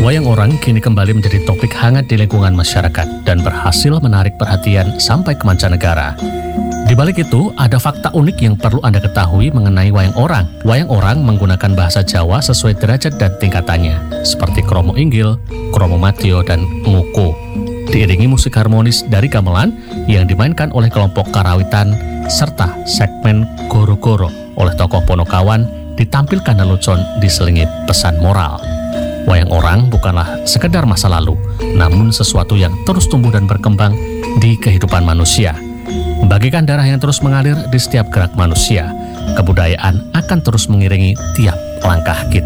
Wayang orang kini kembali menjadi topik hangat di lingkungan masyarakat dan berhasil menarik perhatian sampai ke mancanegara. Di balik itu, ada fakta unik yang perlu Anda ketahui mengenai wayang orang. Wayang orang menggunakan bahasa Jawa sesuai derajat dan tingkatannya, seperti kromo inggil, kromo matio, dan nguko. Diiringi musik harmonis dari gamelan yang dimainkan oleh kelompok karawitan, serta segmen goro-goro oleh tokoh Ponokawan ditampilkan lelucon diselingi pesan moral. Wayang orang bukanlah sekedar masa lalu, namun sesuatu yang terus tumbuh dan berkembang di kehidupan manusia. Bagikan darah yang terus mengalir di setiap gerak manusia, kebudayaan akan terus mengiringi tiap langkah kita.